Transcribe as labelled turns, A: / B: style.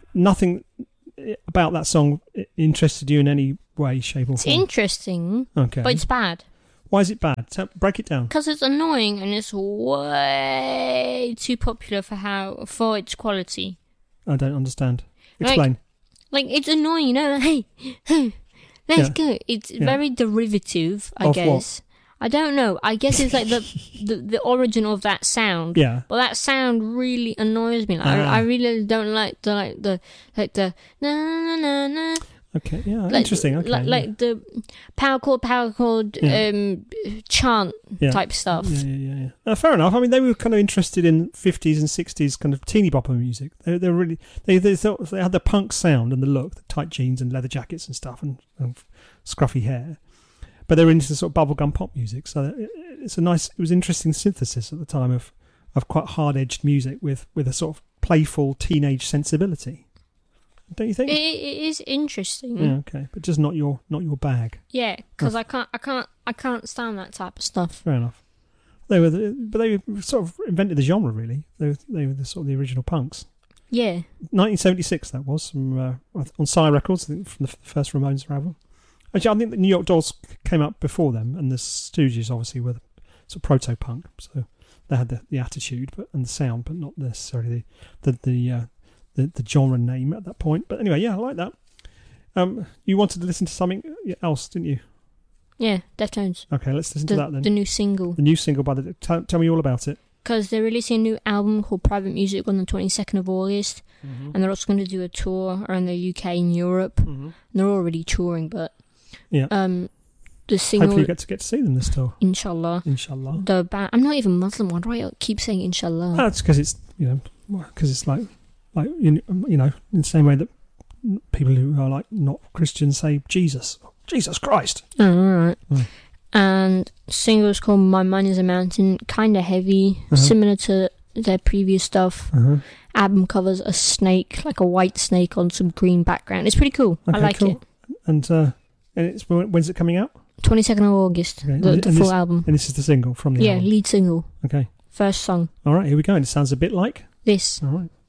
A: nothing about that song interested you in any way, shape, or
B: It's
A: form?
B: interesting,
A: Okay.
B: but it's bad.
A: Why is it bad? Break it down.
B: Because it's annoying and it's way too popular for its quality.
A: I don't understand. Explain.
B: Like it's annoying, you know. Hey, let's go. It's very derivative, I
A: Of
B: guess. I don't know. I guess it's like the origin of that sound.
A: Yeah.
B: But that sound really annoys me. Like, I really don't like the na na na na.
A: Okay. Yeah.
B: Like,
A: interesting. Okay.
B: Like the power chord, chant type stuff.
A: Yeah. Fair enough. I mean, they were kind of interested in 50s and 60s kind of teeny bopper music. They really they thought they had the punk sound and the look, the tight jeans and leather jackets and stuff, and scruffy hair. But they were into the sort of bubblegum pop music. So it was interesting synthesis at the time of quite hard edged music with a sort of playful teenage sensibility. Don't you think?
B: It is interesting.
A: Yeah. Okay. But just not your bag.
B: Yeah, because I can't stand that type of stuff.
A: Fair enough. They sort of invented the genre, really. They were the sort of the original punks.
B: Yeah.
A: 1976, that was, from on Sire Records, I think, from the first Ramones album. Actually, I think the New York Dolls came up before them, and the Stooges obviously were sort of proto-punk, so they had the attitude and the sound, but not necessarily the genre name at that point. But anyway, yeah, I like that. You wanted to listen to something else, didn't you?
B: Yeah, Deftones.
A: Okay, let's listen to that then.
B: The new single.
A: The new single by the... Tell me all about it.
B: Because they're releasing a new album called Private Music on the 22nd of August.
A: Mm-hmm.
B: And they're also going to do a tour around the UK and Europe.
A: Mm-hmm.
B: And they're already touring, but...
A: Yeah.
B: The single...
A: Hopefully you get to see them this tour.
B: Inshallah.
A: Inshallah.
B: The band... I'm not even Muslim. Why do I keep saying Inshallah?
A: That's because it's, like in the same way that people who are like not Christians say Jesus Christ.
B: Oh, alright. And single's called My Mind Is a Mountain, kind of heavy, similar to their previous stuff. Album covers a snake, like a white snake on some green background. It's pretty cool.
A: Okay,
B: I like it.
A: And it's when's it coming out?
B: 22nd of August,
A: okay.
B: the full album.
A: And this is the single from the album?
B: Yeah, lead single.
A: Okay.
B: First song.
A: All right, here we go. And it sounds a bit like
B: this.
A: All right.